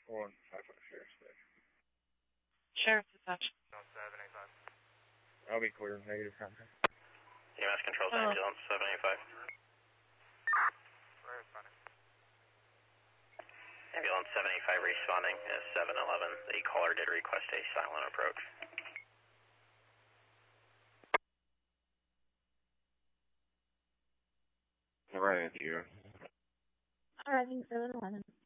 4155 Sheriff's Station. Sheriff's Dispatch. 785. I'll be clear. Negative contact. EMS controls ambulance 785. We're responding. Ambulance 785 responding is 711. The caller did request a silent approach. Right with you. Arriving 711.